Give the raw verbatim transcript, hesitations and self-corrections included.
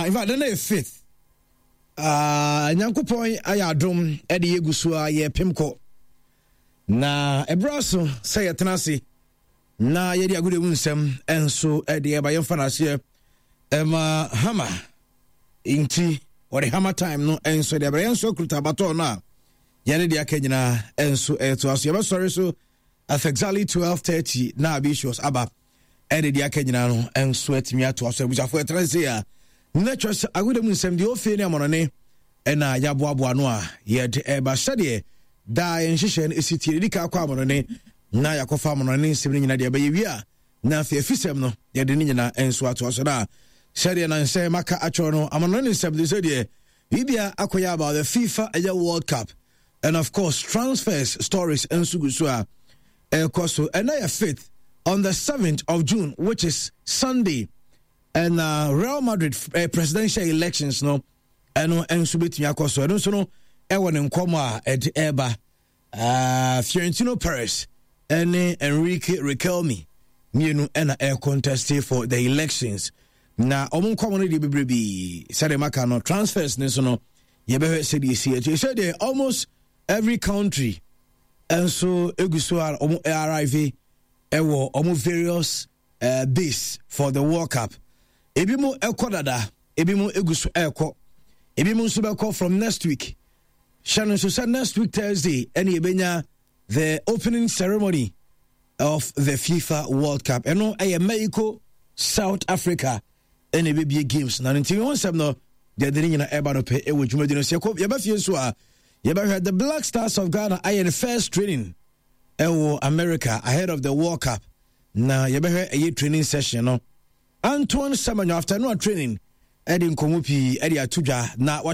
in fact the na fifth ah nyankopon ayadom e de yegusu a ye pemko na ebraso say yetenase na ye de agode wunsem enso e de ba yemfa na se ema hama inti ore hama time no enso de ba enso kruta bato na ye ne de akanyina enso eto aso ye ba sorry so at exactly twelve thirty na be shows aba e de de akanyina no enso etimi ato aso abujafo yetenase ya Natures agode wunsem de ofie ne amonone ena yaboaboa no a ye de e ba sade da yenhyehyɛ no esiti dika akwa amonone na yakofa amonone nsem ne nyina de ba yewi a na afie fisem no ye de ne nyina enso ato aso na sade na nse maka atwo no amonone nsem de sade bibia akoya about the FIFA Asia World Cup and of course transfers stories enso guso a e koso ena ya fifth on the seventh of June, which is Sunday. And uh, Real Madrid uh, presidential elections, no, and no, and so between Yakoso, I don't know, Ewan and Koma at Eba, uh, Fiorentino Perez, and Enrique Riquelme, you know, and a air contest for the elections. Now, Omon commonly be Sademaka no transfers, no, you better say this here. You said almost every country, and so Egusua, Omo R I V, Ewo, Omo various uh, base for the World Cup. Ebimu eko dada, ebimu egusu eko, ebimu subeko from next week. Shannon so said next week Thursday, any ebenya the opening ceremony of the FIFA World Cup. Eno aye Mexico, South Africa, any baby games. Na ninety one seven no, the adini na eba no pe ewo jumedi no seko. Yaba fie so a, yaba had the Black Stars of Ghana aye the first training ewo America ahead of the World Cup. Na yaba had a training session no. Antoine Semenyo after no training Eddie Nkomupi Eddie Atuja na